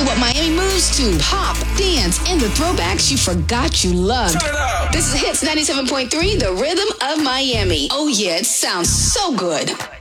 what Miami moves to. Pop, dance, and the throwbacks you forgot you loved. Turn it up. This is Hits 97.3, the rhythm of Miami. Oh yeah, it sounds so good.